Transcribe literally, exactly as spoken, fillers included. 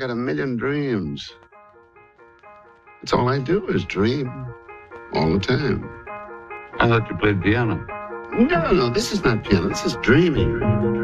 got a million dreams. That's all I do is dream all the time. I thought you played piano. No, no, this is not piano. This is dreaming.